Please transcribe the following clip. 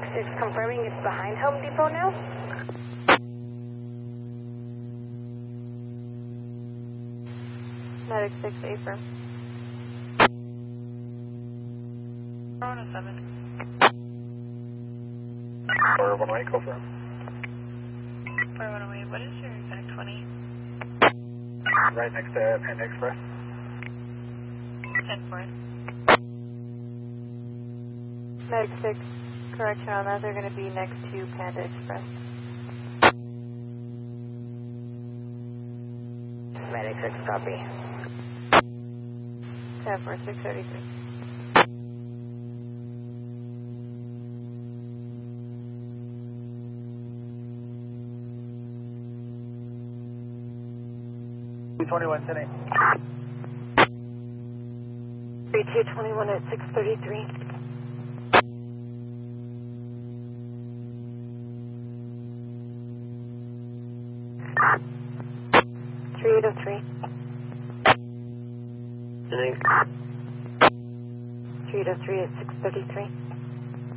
6 confirming it's behind Home Depot now. Medic 6, affirm. Corona 7. 418, confirm. 4108, what is your exact 20? Right next to Panda Express. 10-4. Medic 6, correction on that, they're going to be next to Panda Express. Medic 6, copy. 10-4, 633. $221, 10-8. 3221 at 633. Three 303 at 633.